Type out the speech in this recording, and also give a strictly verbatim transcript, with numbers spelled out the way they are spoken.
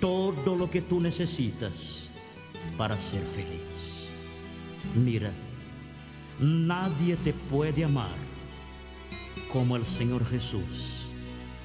todo lo que tú necesitas para ser feliz. Mira, nadie te puede amar como el Señor Jesús.